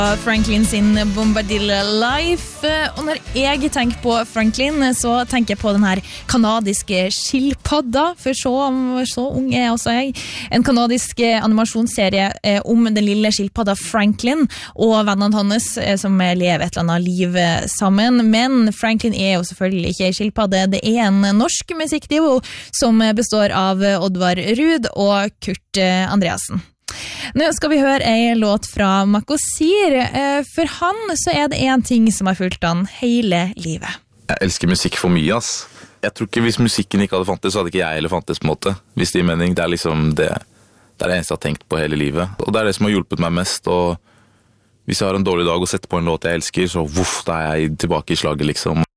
Franklin sin Bombadil Life. Og når jeg tenker på Franklin, så tenker jeg på den her kanadiske skilpadda, for så ung er også jeg. En kanadisk animasjonsserie om den lille skilpadda Franklin og vennene hans som lever et eller annet liv sammen. Men Franklin er jo selvfølgelig ikke en skilpadde, det er en norsk musikkdivo som består av Oddvar Ruud og Kurt Andreassen. Nå skal vi høre en låt fra Makosir. For han så er det en ting som har fulgt han hele livet. Jeg elsker musikk for mye, ass. Jeg tror ikke hvis musikken ikke hadde fantes, så hadde ikke jeg heller fantes på en måte. Hvis det gir mening, det er liksom det eneste jeg har tenkt på hele livet. Og det er det som har hjulpet meg mest. Og hvis jeg har en dårlig dag og setter på en låt jeg elsker, så da er jeg tilbake i slaget liksom.